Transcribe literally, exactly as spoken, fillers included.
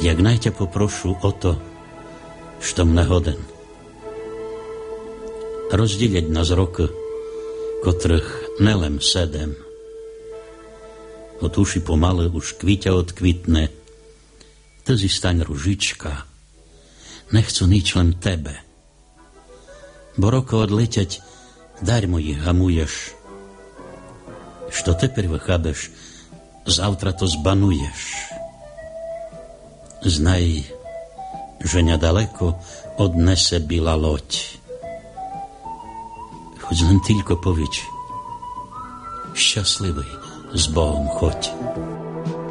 jak najťa poprošu o to, što mne hoden. Rozdíleť na z roky, kotrых nelem sedem. Od uši pomale už kvíťa odkvitne, ty si staň ružička, nechcu nič len tebe. Bo roko odleteť, darmo ich hamuješ. Što teprve chábeš, zavtra to zbanuješ. Znaj, že nedaleko odnese byla loď. Choď len tylko powiedz, šťastlivý s Bohom choď.